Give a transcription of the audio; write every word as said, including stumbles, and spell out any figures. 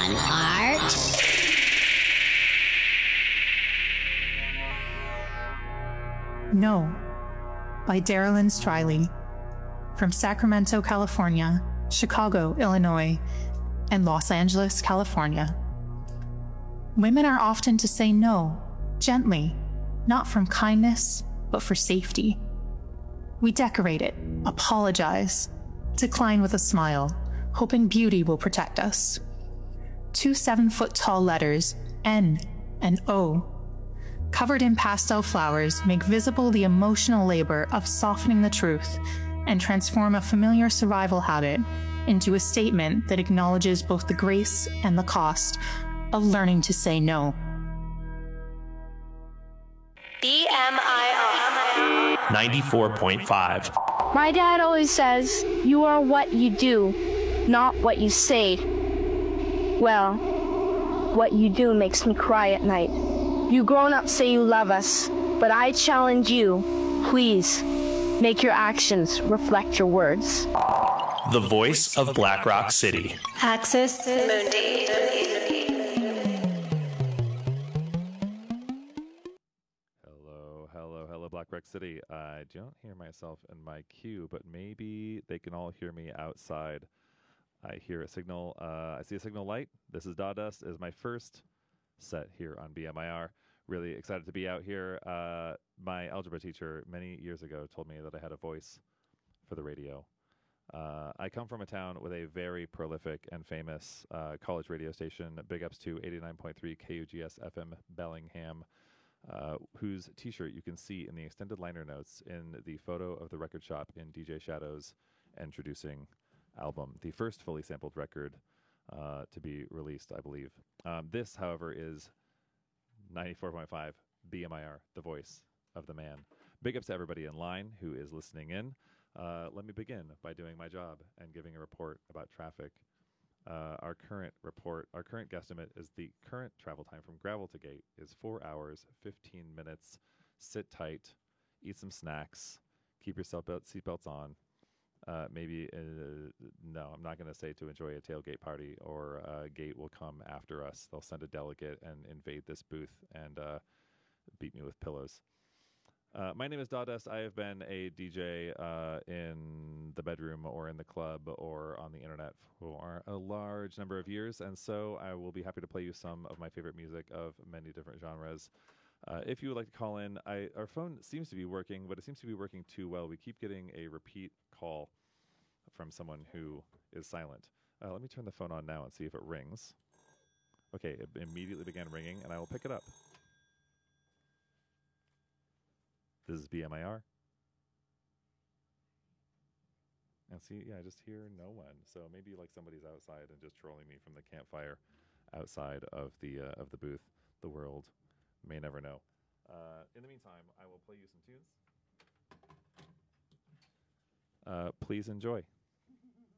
and art. No, by Darilyn Striley. From Sacramento, California, Chicago, Illinois, and Los Angeles, California. Women are often to say no, gently, not from kindness, but for safety. We decorate it, apologize, decline with a smile, hoping beauty will protect us. Two seven-foot-tall letters, N and O, covered in pastel flowers, make visible the emotional labor of softening the truth and transform a familiar survival habit into a statement that acknowledges both the grace and the cost of learning to say no. B M I R ninety-four point five. My dad always says, you are what you do, not what you say. Well, what you do makes me cry at night. You grown-ups say you love us, but I challenge you, please, make your actions reflect your words. The voice of Black Rock City. Axis Mundi. Hello, hello, hello, Black Rock City. I don't hear myself in my queue, but maybe they can all hear me outside. I hear a signal. Uh, I see a signal light. This is Dawdust. It is my first set here on B M I R. Really excited to be out here. Uh, my algebra teacher many years ago told me that I had a voice for the radio. Uh, I come from a town with a very prolific and famous uh, college radio station. Big ups to eighty-nine point three K U G S F M Bellingham, uh, whose t-shirt you can see in the extended liner notes in the photo of the record shop in D J Shadow's Introducing album, the first fully sampled record uh, to be released, I believe. Um, this, however, is ninety-four point five B M I R, the voice of the man. Big ups to everybody in line who is listening in. Uh, let me begin by doing my job and giving a report about traffic. Uh, our current report, our current guesstimate is the current travel time from Gravel to Gate is four hours, fifteen minutes. Sit tight, eat some snacks, keep your seatbelt, seatbelts on. Uh, maybe, uh, no, I'm not going to say to enjoy a tailgate party or uh, Gate will come after us. They'll send a delegate and invade this booth and uh, beat me with pillows. Uh, my name is Dawdust. I have been a D J uh, in the bedroom or in the club or on the internet for a large number of years, and so I will be happy to play you some of my favorite music of many different genres. Uh, if you would like to call in, I, our phone seems to be working, but it seems to be working too well. We keep getting a repeat call from someone who is silent. Uh, let me turn the phone on now and see if it rings. Okay, it immediately began ringing, and I will pick it up. This is B M I R. And see, yeah, I just hear no one. So maybe like somebody's outside and just trolling me from the campfire outside of the uh, of the booth. The world may never know. Uh, in the meantime, I will play you some tunes. Uh, please enjoy.